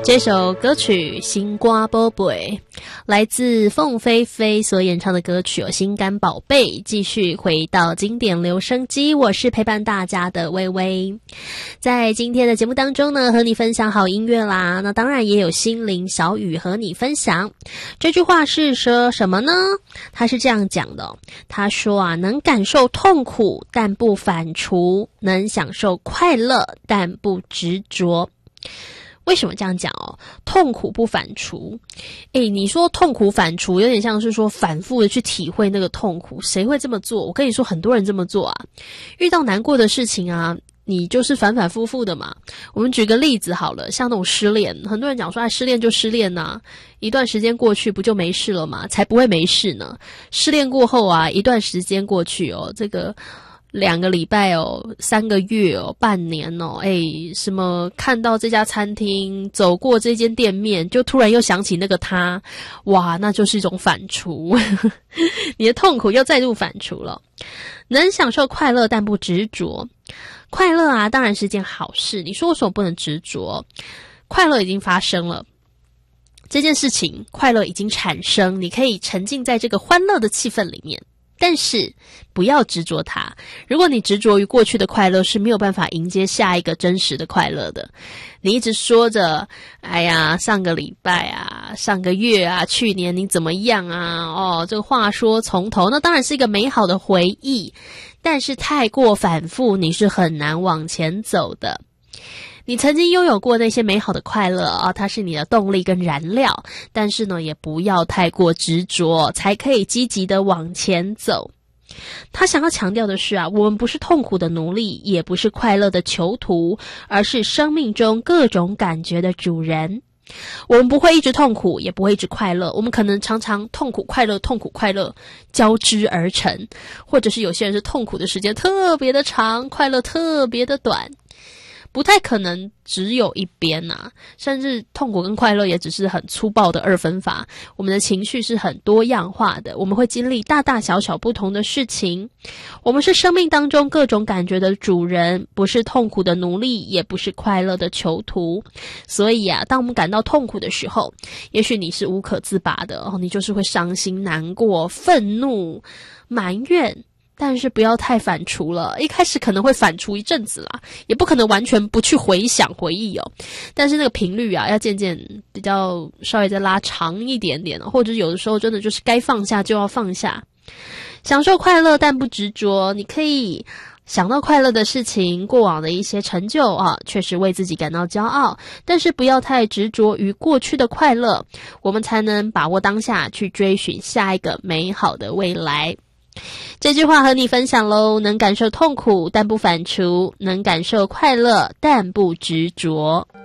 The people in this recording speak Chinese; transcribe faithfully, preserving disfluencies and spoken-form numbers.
这首歌曲《心肝宝贝》来自凤飞飞所演唱的歌曲《心肝宝贝》。继续回到经典留声机，我是陪伴大家的微微。在今天的节目当中呢，和你分享好音乐啦，那当然也有心灵小语和你分享。这句话是说什么呢？他是这样讲的，他说啊，能感受痛苦但不反刍，能享受快乐但不执着。为什么这样讲哦？痛苦不反刍，诶，你说痛苦反刍，有点像是说反复的去体会那个痛苦，谁会这么做？我跟你说，很多人这么做啊。遇到难过的事情啊，你就是反反复复的嘛。我们举个例子好了，像那种失恋，很多人讲说，哎，失恋就失恋啊，一段时间过去不就没事了吗？才不会没事呢。失恋过后啊，一段时间过去哦，这个两个礼拜哦，三个月哦，半年哦，哎，什么看到这家餐厅，走过这间店面，就突然又想起那个他，哇，那就是一种反刍，你的痛苦又再度反刍了。能享受快乐但不执着，快乐啊，当然是件好事。你说为什么不能执着？快乐已经发生了。这件事情快乐已经产生，你可以沉浸在这个欢乐的气氛里面，但是不要执着它。如果你执着于过去的快乐，是没有办法迎接下一个真实的快乐的。你一直说着哎呀上个礼拜啊，上个月啊，去年你怎么样啊，哦，这个话说从头，那当然是一个美好的回忆，但是太过反复，你是很难往前走的。你曾经拥有过那些美好的快乐啊，它是你的动力跟燃料，但是呢，也不要太过执着，才可以积极的往前走。他想要强调的是啊，我们不是痛苦的奴隶，也不是快乐的囚徒，而是生命中各种感觉的主人。我们不会一直痛苦，也不会一直快乐，我们可能常常痛苦快乐痛苦快乐交织而成，或者是有些人是痛苦的时间特别的长，快乐特别的短，不太可能只有一边啊，甚至痛苦跟快乐也只是很粗暴的二分法。我们的情绪是很多样化的，我们会经历大大小小不同的事情。我们是生命当中各种感觉的主人，不是痛苦的奴隶，也不是快乐的囚徒。所以啊，当我们感到痛苦的时候，也许你是无可自拔的哦，你就是会伤心难过愤怒埋怨，但是不要太反刍了。一开始可能会反刍一阵子啦，也不可能完全不去回想回忆哦。但是那个频率啊，要渐渐比较稍微再拉长一点点哦，或者有的时候真的就是该放下就要放下。享受快乐但不执着，你可以想到快乐的事情，过往的一些成就啊，确实为自己感到骄傲，但是不要太执着于过去的快乐，我们才能把握当下，去追寻下一个美好的未来。这句话和你分享咯，能感受痛苦但不反刍，能感受快乐但不执着。